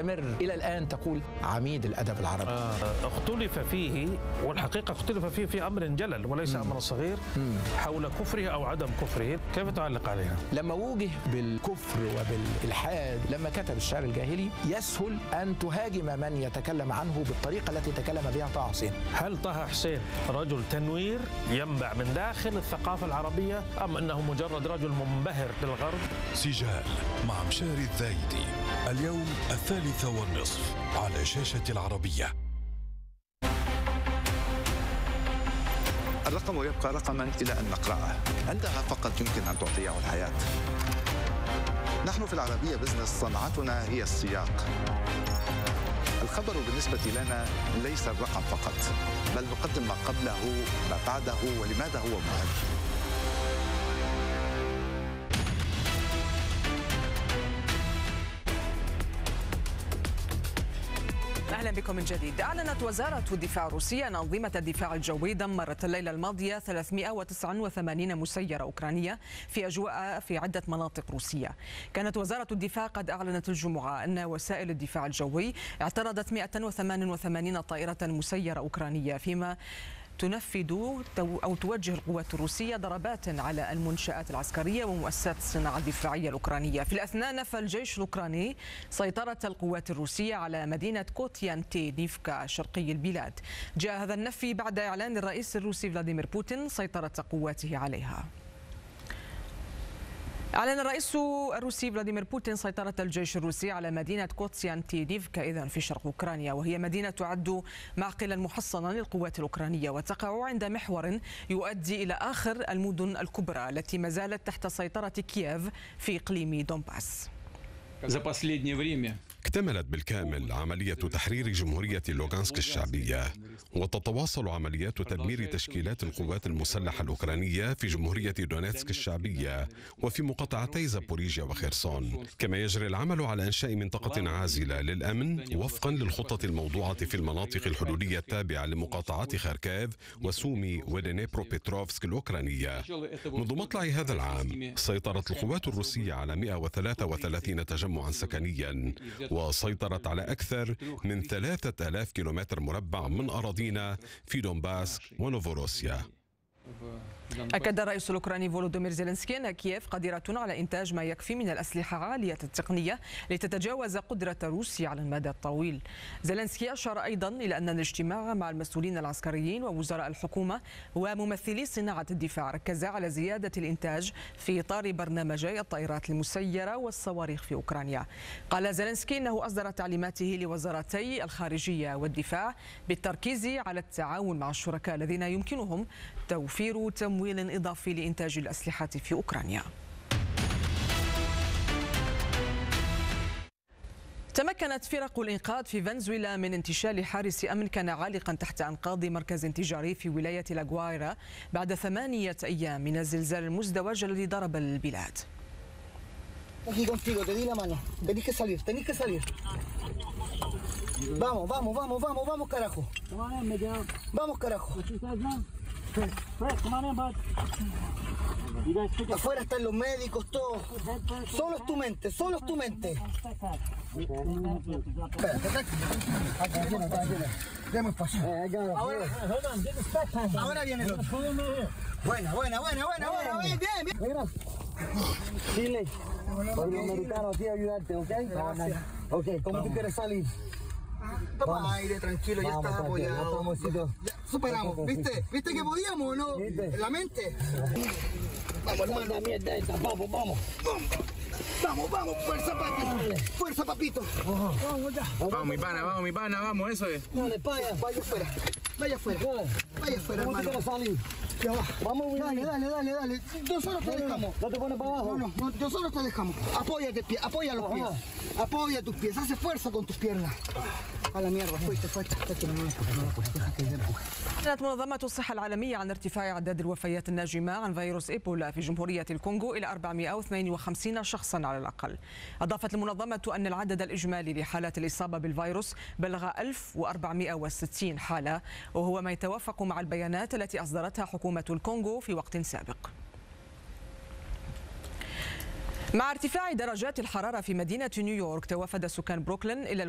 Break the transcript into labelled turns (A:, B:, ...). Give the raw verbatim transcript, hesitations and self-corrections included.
A: مستمر إلى الآن، تقول عميد الأدب العربي.
B: آه اختلف فيه، والحقيقة اختلف فيه في أمر جلل وليس أمر صغير، حول كفره أو عدم كفره. كيف تعلق عليها؟
A: لما وجه بالكفر وبالإلحاد، لما كتب الشعر الجاهلي، يسهل أن تهاجم من يتكلم عنه بالطريقة التي تكلم بها طه حسين.
B: هل طه حسين رجل تنوير ينبع من داخل الثقافة العربية، أم أنه مجرد رجل منبهر بالغرب؟
C: سجال مع مشاري الذايدي، اليوم الثالثة والنصف على شاشة العربية.
D: الرقم يبقى رقما إلى أن نقرأه، عندها فقط يمكن أن تعطيه الحياة. نحن في العربية بزنس صنعتنا هي السياق. الخبر بالنسبة لنا ليس الرقم فقط، بل نقدم ما قبله، ما بعده، ولماذا هو مهم.
E: أهلا بكم من جديد. أعلنت وزارة الدفاع الروسية أن أنظمة الدفاع الجوي دمرت الليلة الماضية ثلاثمئة وتسعة وثمانين مسيرة أوكرانية في أجواء في عدة مناطق روسية. كانت وزارة الدفاع قد أعلنت الجمعة أن وسائل الدفاع الجوي اعترضت مئة وثمانية وثمانين طائرة مسيرة أوكرانية، فيما تنفذ أو توجه القوات الروسية ضربات على المنشآت العسكرية ومؤسسات الصناعة الدفاعية الأوكرانية. في الأثناء نفى الجيش الأوكراني سيطرة القوات الروسية على مدينة كوتيانتيفكا شرقي البلاد. جاء هذا النفي بعد إعلان الرئيس الروسي فلاديمير بوتين سيطرة قواته عليها. أعلن الرئيس الروسي فلاديمير بوتين سيطرة الجيش الروسي على مدينة كوتسيانتيفكا إذن في شرق أوكرانيا، وهي مدينة تعد معقلا محصنا للقوات الأوكرانية، وتقع عند محور يؤدي إلى آخر المدن الكبرى التي ما زالت تحت سيطرة كييف في إقليم دونباس.
F: اكتملت بالكامل عملية تحرير جمهورية لوغانسك الشعبية، وتتواصل عمليات تدمير تشكيلات القوات المسلحة الأوكرانية في جمهورية دونيتسك الشعبية وفي مقاطعتي زابوريجيا وخيرسون. كما يجري العمل على إنشاء منطقة عازلة للأمن وفقا للخطط الموضوعة في المناطق الحدودية التابعة لمقاطعات خاركيف وسومي ودنيبروبيتروفسك الأوكرانية. منذ مطلع هذا العام سيطرت القوات الروسية على مئة وثلاثة وثلاثين تجمعا سكنيا، وسيطرت على أكثر من ثلاثة آلاف كيلومتر مربع من أراضينا في دونباس ونوفوروسيا.
E: أكد الرئيس الأوكراني فولودومير زيلينسكي أن كييف قادرة على إنتاج ما يكفي من الأسلحة عالية التقنية لتتجاوز قدرة روسيا على المدى الطويل. زيلينسكي أشار أيضا إلى أن الاجتماع مع المسؤولين العسكريين ووزراء الحكومة وممثلي صناعة الدفاع ركز على زيادة الإنتاج في إطار برنامجي الطائرات المسيرة والصواريخ في أوكرانيا. قال زيلينسكي أنه أصدر تعليماته لوزارتي الخارجية والدفاع بالتركيز على التعاون مع الشركاء الذين يمكنهم توفير تمويل إضافي لإنتاج الأسلحة في أوكرانيا. تمكنت فرق الإنقاذ في فنزويلا من انتشال حارس أمن كان عالقا تحت أنقاض مركز تجاري في ولاية لاغوايرا بعد ثمانية أيام من الزلزال المزدوج الذي ضرب البلاد.
G: Vamos, vamos, vamos, vamos, vamos, carajo. Vamos, carajo. Afuera están los médicos, todos. Solo es tu mente, solo es tu mente. Demos paso. Ahora, ahora viene el otro. Buena, buena, buena, buena, buena, bien, bien, bien. Chile, por los americanos aquí a ayudarte, ¿ok? Gracias. Ok, ¿cómo tú quieres salir? Toma aire, tranquilo, ya estás apoyado. Ya, superamos, ¿viste? ¿Viste que podíamos o no? ¿En la mente? Vamos, hermano. Vamos, vamos. Vamos, vamos, fuerza, papi. Fuerza, papito. Vamos, ya.
H: Vamos, mi pana, vamos, mi pana, vamos, eso es.
G: Dale, vaya, vaya afuera. Vaya afuera. Vaya afuera, hermano. Ya va. Vamos, dale, dale, dale, dale. Nosotros te dejamos. No te pones para abajo. No, no, nosotros te dejamos. Apóyate, apoya los pies. Apoya tus pies, hace fuerza con tus piernas. A la mierda, fuiste, fuiste.
E: أعلنت منظمة الصحة العالمية عن ارتفاع أعداد الوفيات الناجمة عن فيروس إيبولا في جمهورية الكونغو إلى أربعمئة واثنين وخمسين شخصا على الأقل. أضافت المنظمة أن العدد الإجمالي لحالات الإصابة بالفيروس بلغ ألف وأربعمئة وستين حالة، وهو ما يتوافق مع البيانات التي أصدرتها حكومة الكونغو في وقت سابق. مع ارتفاع درجات الحرارة في مدينة نيويورك، توافد سكان بروكلين إلى